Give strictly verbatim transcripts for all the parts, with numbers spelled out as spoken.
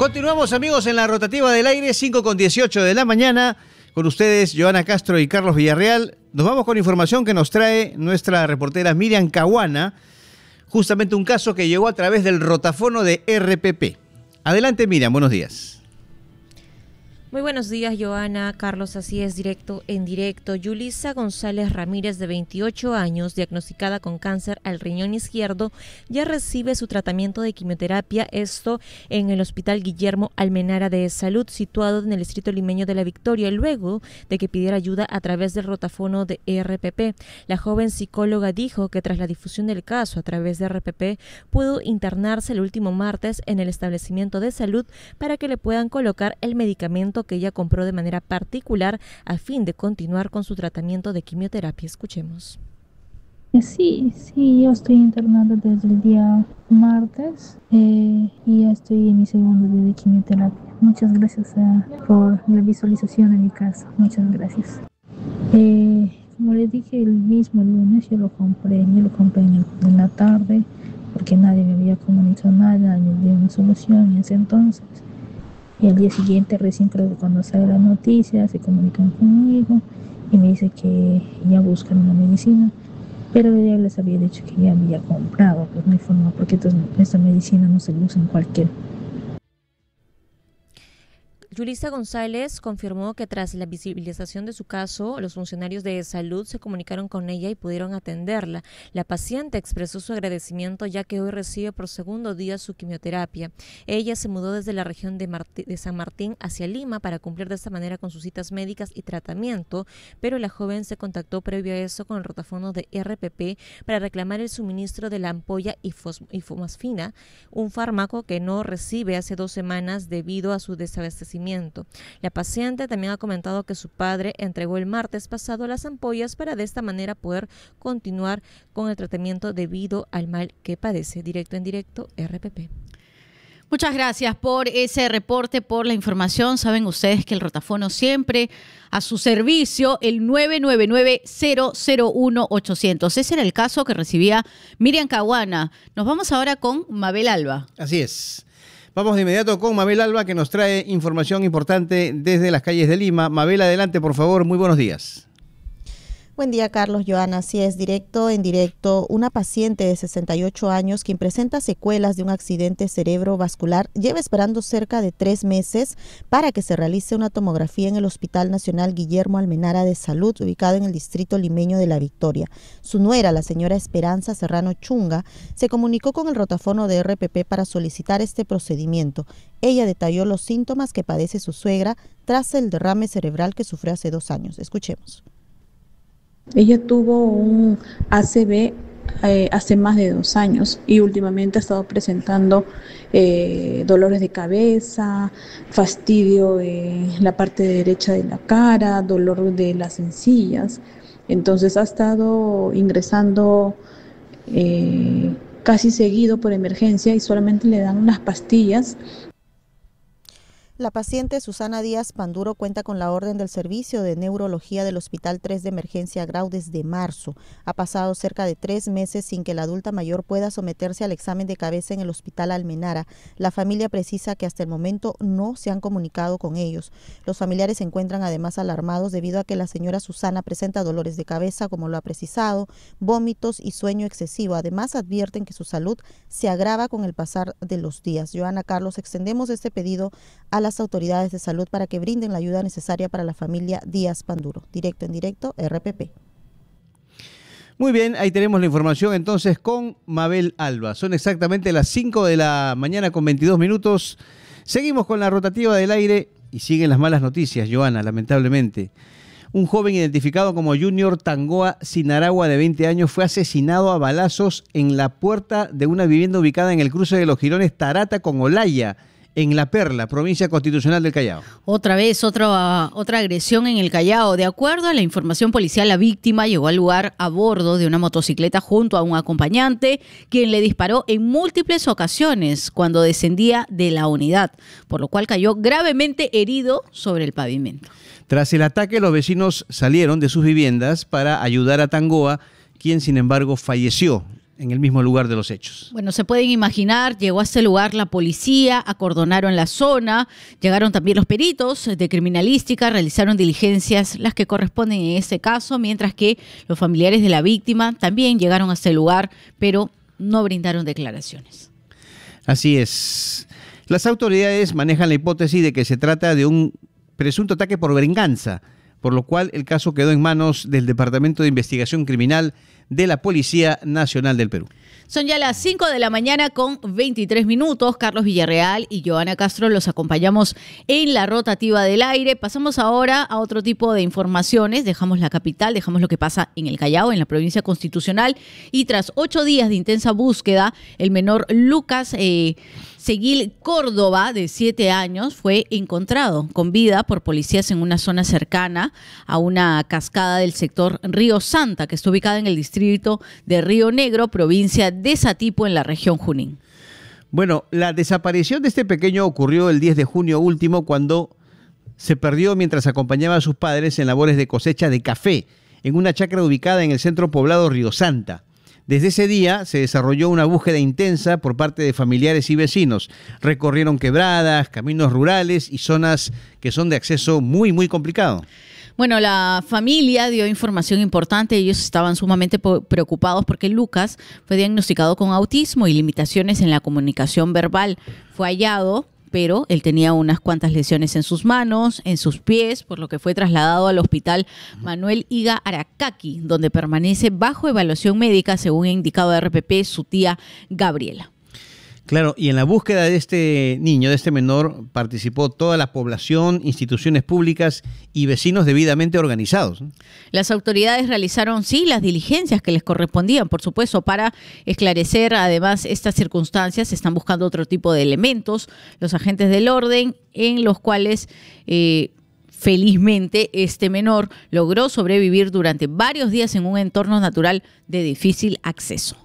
Continuamos, amigos, en la rotativa del aire, cinco con dieciocho de la mañana. Con ustedes, Joana Castro y Carlos Villarreal. Nos vamos con información que nos trae nuestra reportera Miriam Caguana. Justamente un caso que llegó a través del rotafono de R P P. Adelante, Miriam, buenos días. Muy buenos días, Joana, Carlos, así es, directo en directo. Yulisa González Ramírez, de veintiocho años, diagnosticada con cáncer al riñón izquierdo, ya recibe su tratamiento de quimioterapia, esto en el Hospital Guillermo Almenara de Salud, situado en el distrito limeño de La Victoria, luego de que pidiera ayuda a través del rotafono de R P P. La joven psicóloga dijo que tras la difusión del caso a través de R P P, pudo internarse el último martes en el establecimiento de salud para que le puedan colocar el medicamento que ella compró de manera particular a fin de continuar con su tratamiento de quimioterapia. Escuchemos. Sí, sí, yo estoy internada desde el día martes eh, y ya estoy en mi segundo día de quimioterapia. Muchas gracias a, por la visualización en mi casa. Muchas gracias. Eh, como les dije el mismo lunes, yo lo compré, yo lo compré en, el, en la tarde porque nadie me había comunicado nada, me dio una solución en ese entonces. Y al día siguiente, recién creo que cuando sale la noticia, se comunican conmigo y me dice que ya buscan una medicina, pero ya les había dicho que ya había comprado, pues no hay forma, porque entonces esta medicina no se usa en cualquier. Yulisa González confirmó que tras la visibilización de su caso, los funcionarios de salud se comunicaron con ella y pudieron atenderla. La paciente expresó su agradecimiento ya que hoy recibe por segundo día su quimioterapia. Ella se mudó desde la región de, Martí, de San Martín hacia Lima para cumplir de esta manera con sus citas médicas y tratamiento, pero la joven se contactó previo a eso con el rotafono de R P P para reclamar el suministro de la ampolla ifosfina, un fármaco que no recibe hace dos semanas debido a su desabastecimiento. La paciente también ha comentado que su padre entregó el martes pasado las ampollas para de esta manera poder continuar con el tratamiento debido al mal que padece. Directo en directo, R P P. Muchas gracias por ese reporte, por la información. Saben ustedes que el rotafono siempre a su servicio, el nueve nueve nueve, cero cero uno, ochocientos. Ese era el caso que recibía Miriam Caguana. Nos vamos ahora con Mabel Alba. Así es. Vamos de inmediato con Mabel Alba, que nos trae información importante desde las calles de Lima. Mabel, adelante, por favor. Muy buenos días. Buen día, Carlos, Joana. Así es, directo en directo. Una paciente de sesenta y ocho años quien presenta secuelas de un accidente cerebrovascular lleva esperando cerca de tres meses para que se realice una tomografía en el Hospital Nacional Guillermo Almenara de Salud, ubicado en el distrito limeño de La Victoria. Su nuera, la señora Esperanza Serrano Chunga, se comunicó con el rotafono de R P P para solicitar este procedimiento. Ella detalló los síntomas que padece su suegra tras el derrame cerebral que sufrió hace dos años. Escuchemos. Ella tuvo un A C V eh, hace más de dos años y últimamente ha estado presentando eh, dolores de cabeza, fastidio en la parte derecha de la cara, dolor de las encías. Entonces ha estado ingresando eh, casi seguido por emergencia y solamente le dan unas pastillas. La paciente Susana Díaz Panduro cuenta con la orden del servicio de neurología del Hospital tres de Emergencia Grau desde marzo. Ha pasado cerca de tres meses sin que la adulta mayor pueda someterse al examen de cabeza en el Hospital Almenara. La familia precisa que hasta el momento no se han comunicado con ellos. Los familiares se encuentran además alarmados debido a que la señora Susana presenta dolores de cabeza, como lo ha precisado, vómitos y sueño excesivo. Además, advierten que su salud se agrava con el pasar de los días. Joana, Carlos, extendemos este pedido a las autoridades de salud para que brinden la ayuda necesaria para la familia Díaz Panduro. Directo en directo, R P P. Muy bien, ahí tenemos la información entonces con Mabel Alba. Son exactamente las cinco de la mañana con veintidós minutos. Seguimos con la rotativa del aire y siguen las malas noticias, Joana, lamentablemente. Un joven identificado como Junior Tangoa Sinaragua, de veinte años, fue asesinado a balazos en la puerta de una vivienda ubicada en el cruce de los jirones Tarata con Olaya, en La Perla, provincia constitucional del Callao. Otra vez, otra, otra agresión en el Callao. De acuerdo a la información policial, la víctima llegó al lugar a bordo de una motocicleta junto a un acompañante, quien le disparó en múltiples ocasiones cuando descendía de la unidad, por lo cual cayó gravemente herido sobre el pavimento. Tras el ataque, los vecinos salieron de sus viviendas para ayudar a Tangoa, quien sin embargo falleció. en el mismo lugar de los hechos. Bueno, se pueden imaginar, llegó a este lugar la policía, acordonaron la zona, llegaron también los peritos de criminalística, realizaron diligencias, las que corresponden en este caso, mientras que los familiares de la víctima también llegaron a este lugar, pero no brindaron declaraciones. Así es. Las autoridades manejan la hipótesis de que se trata de un presunto ataque por venganza, por lo cual el caso quedó en manos del Departamento de Investigación Criminal de la Policía Nacional del Perú. Son ya las cinco de la mañana con veintitrés minutos. Carlos Villarreal y Joana Castro los acompañamos en la rotativa del aire. Pasamos ahora a otro tipo de informaciones. Dejamos la capital, dejamos lo que pasa en el Callao, en la provincia constitucional. Y tras ocho días de intensa búsqueda, el menor Lucas eh, Seguil Córdoba, de siete años, fue encontrado con vida por policías en una zona cercana a una cascada del sector Río Santa, que está ubicada en el distrito de Río Negro, provincia de Satipo, en la región Junín. Bueno, la desaparición de este pequeño ocurrió el diez de junio último, cuando se perdió mientras acompañaba a sus padres en labores de cosecha de café en una chacra ubicada en el centro poblado Río Santa. Desde ese día se desarrolló una búsqueda intensa por parte de familiares y vecinos. Recorrieron quebradas, caminos rurales y zonas que son de acceso muy, muy complicado. Bueno, la familia dio información importante. Ellos estaban sumamente preocupados porque Lucas fue diagnosticado con autismo y limitaciones en la comunicación verbal. Fue hallado, pero él tenía unas cuantas lesiones en sus manos, en sus pies, por lo que fue trasladado al hospital Manuel Higa Aracaqui, donde permanece bajo evaluación médica, según ha indicado a R P P su tía Gabriela. Claro, y en la búsqueda de este niño, de este menor, participó toda la población, instituciones públicas y vecinos debidamente organizados. Las autoridades realizaron, sí, las diligencias que les correspondían, por supuesto, para esclarecer además estas circunstancias. Se están buscando otro tipo de elementos, los agentes del orden, en los cuales eh, felizmente este menor logró sobrevivir durante varios días en un entorno natural de difícil acceso.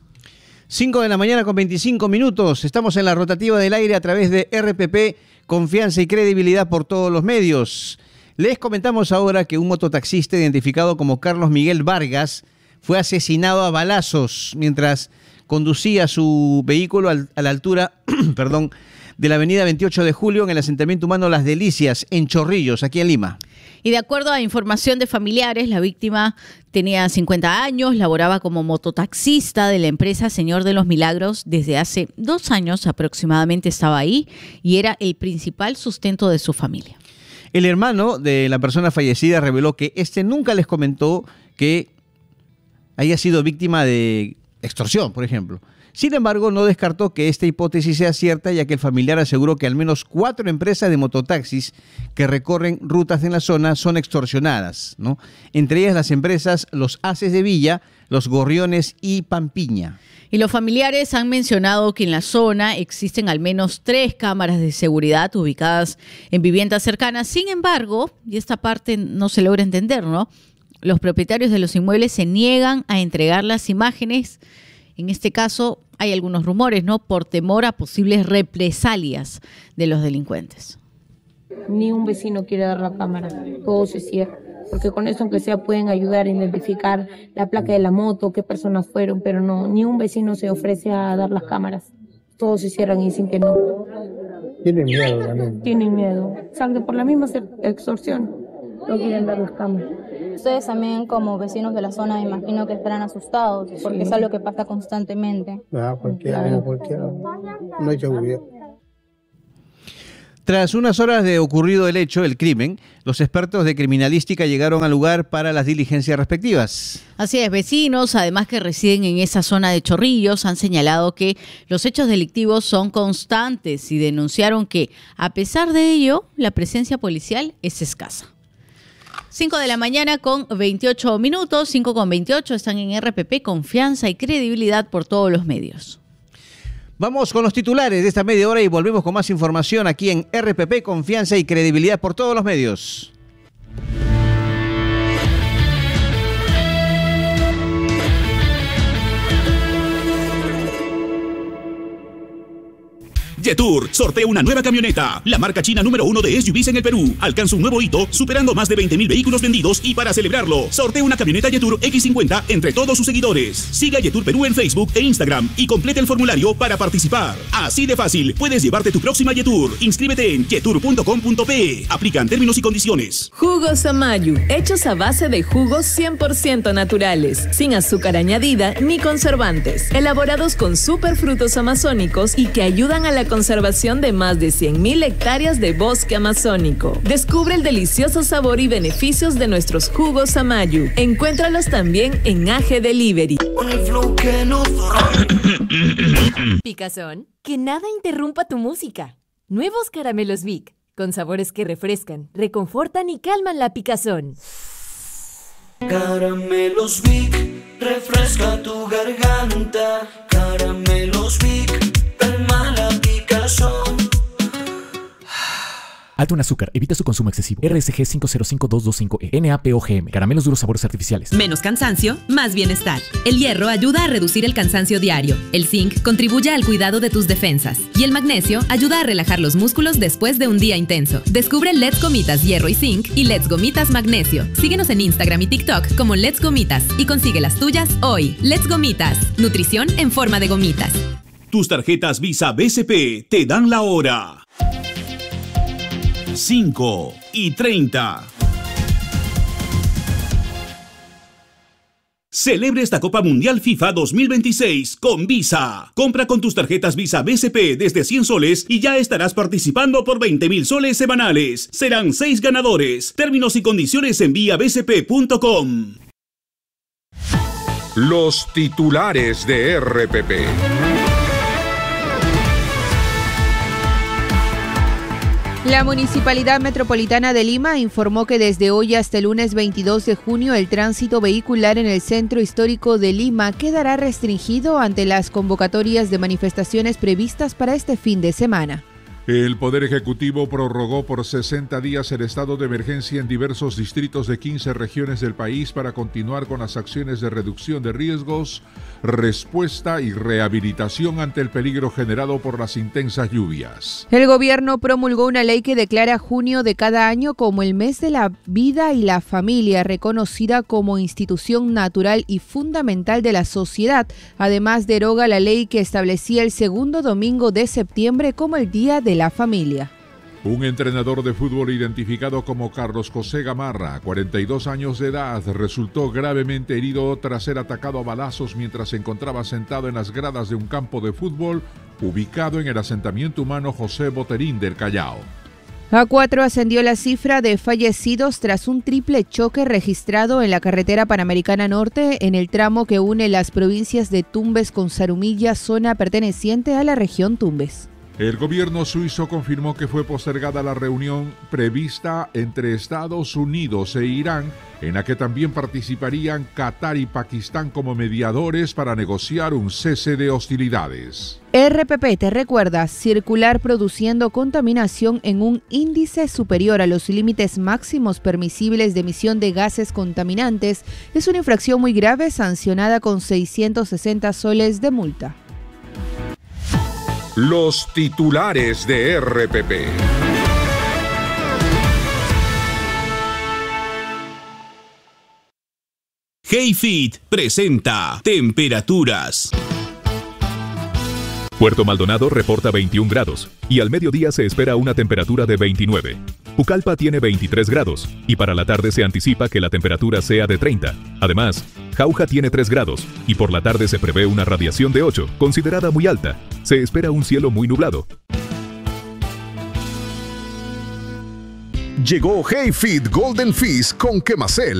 cinco de la mañana con veinticinco minutos. Estamos en la rotativa del aire a través de R P P, confianza y credibilidad por todos los medios. Les comentamos ahora que un mototaxista identificado como Carlos Miguel Vargas fue asesinado a balazos mientras conducía su vehículo al, a la altura perdón, de la avenida veintiocho de julio en el asentamiento humano Las Delicias, en Chorrillos, aquí en Lima. Y de acuerdo a información de familiares, la víctima tenía cincuenta años, laboraba como mototaxista de la empresa Señor de los Milagros. Desde hace dos años aproximadamente estaba ahí y era el principal sustento de su familia. El hermano de la persona fallecida reveló que este nunca les comentó que haya sido víctima de extorsión, por ejemplo. Sin embargo, no descartó que esta hipótesis sea cierta, ya que el familiar aseguró que al menos cuatro empresas de mototaxis que recorren rutas en la zona son extorsionadas, ¿no? Entre ellas las empresas Los Haces de Villa, Los Gorriones y Pampiña. Y los familiares han mencionado que en la zona existen al menos tres cámaras de seguridad ubicadas en viviendas cercanas. Sin embargo, y esta parte no se logra entender, ¿no? Los propietarios de los inmuebles se niegan a entregar las imágenes. En este caso hay algunos rumores, ¿no? Por temor a posibles represalias de los delincuentes. Ni un vecino quiere dar la cámara, todo se cierra, porque con eso aunque sea pueden ayudar a identificar la placa de la moto, qué personas fueron, pero no, ni un vecino se ofrece a dar las cámaras. Todos se cierran y dicen que no. Tienen miedo también. Tienen miedo, exacto, por la misma extorsión, no quieren dar las cámaras. Ustedes también como vecinos de la zona me imagino que estarán asustados, porque sí, es algo que pasa constantemente. Ah, cualquiera, claro. cualquiera. No hay seguridad. Tras unas horas de ocurrido el hecho, el crimen, los expertos de criminalística llegaron al lugar para las diligencias respectivas. Así es, vecinos, además que residen en esa zona de Chorrillos, han señalado que los hechos delictivos son constantes y denunciaron que, a pesar de ello, la presencia policial es escasa. cinco de la mañana con veintiocho minutos, cinco con veintiocho, están en R P P, confianza y credibilidad por todos los medios. Vamos con los titulares de esta media hora y volvemos con más información aquí en R P P, confianza y credibilidad por todos los medios. Yetur sortea una nueva camioneta. La marca china número uno de S U Vs en el Perú alcanza un nuevo hito, superando más de veinte mil vehículos vendidos, y para celebrarlo, sortea una camioneta Yetur equis cincuenta entre todos sus seguidores. Siga Yetur Perú en Facebook e Instagram y complete el formulario para participar. Así de fácil, puedes llevarte tu próxima Yetur. Inscríbete en yetur punto com punto pe. Aplican términos y condiciones. Jugos Amayu, hechos a base de jugos cien por ciento naturales, sin azúcar añadida ni conservantes, elaborados con superfrutos amazónicos y que ayudan a la conservación de más de cien mil hectáreas de bosque amazónico. Descubre el delicioso sabor y beneficios de nuestros jugos Amayu. Encuéntralos también en A G Delivery. Picazón, que nada interrumpa tu música. Nuevos caramelos Vic, con sabores que refrescan, reconfortan y calman la picazón. Caramelos Vic, refresca tu garganta. Caramelos Vic, calma la picazón. Alto en azúcar, evita su consumo excesivo. R S G cinco cero cinco dos dos cinco E, N A P O G M. Caramelos duros sabores artificiales. Menos cansancio, más bienestar. El hierro ayuda a reducir el cansancio diario. El zinc contribuye al cuidado de tus defensas. Y el magnesio ayuda a relajar los músculos después de un día intenso. Descubre Let's Gomitas Hierro y Zinc y Let's Gomitas Magnesio. Síguenos en Instagram y TikTok como Let's Gomitas y consigue las tuyas hoy. Let's Gomitas. Nutrición en forma de gomitas. Tus tarjetas Visa B C P te dan la hora. cinco y treinta. Celebre esta Copa Mundial FIFA dos mil veintiséis con Visa. Compra con tus tarjetas Visa B C P desde cien soles y ya estarás participando por veinte mil soles semanales. Serán seis ganadores. Términos y condiciones en vía b c p punto com. Los titulares de R P P. La Municipalidad Metropolitana de Lima informó que desde hoy hasta el lunes veintidós de junio el tránsito vehicular en el centro histórico de Lima quedará restringido ante las convocatorias de manifestaciones previstas para este fin de semana. El Poder Ejecutivo prorrogó por sesenta días el estado de emergencia en diversos distritos de quince regiones del país para continuar con las acciones de reducción de riesgos, respuesta y rehabilitación ante el peligro generado por las intensas lluvias. El gobierno promulgó una ley que declara junio de cada año como el mes de la vida y la familia, reconocida como institución natural y fundamental de la sociedad. Además, deroga la ley que establecía el segundo domingo de septiembre como el Día de la Familia. Un entrenador de fútbol identificado como Carlos José Gamarra, cuarenta y dos años de edad, resultó gravemente herido tras ser atacado a balazos mientras se encontraba sentado en las gradas de un campo de fútbol ubicado en el asentamiento humano José Boterín del Callao. A cuatro ascendió la cifra de fallecidos tras un triple choque registrado en la carretera Panamericana Norte en el tramo que une las provincias de Tumbes con Zarumilla, zona perteneciente a la región Tumbes. El gobierno suizo confirmó que fue postergada la reunión prevista entre Estados Unidos e Irán, en la que también participarían Qatar y Pakistán como mediadores para negociar un cese de hostilidades. R P P te recuerda, circular produciendo contaminación en un índice superior a los límites máximos permisibles de emisión de gases contaminantes es una infracción muy grave sancionada con seiscientos sesenta soles de multa. Los titulares de R P P. HeyFit presenta temperaturas. Puerto Maldonado reporta veintiún grados y al mediodía se espera una temperatura de veintinueve. Pucallpa tiene veintitrés grados y para la tarde se anticipa que la temperatura sea de treinta. Además, Jauja tiene tres grados y por la tarde se prevé una radiación de ocho, considerada muy alta. Se espera un cielo muy nublado. Llegó HeyFit Golden Fizz con Quemacel.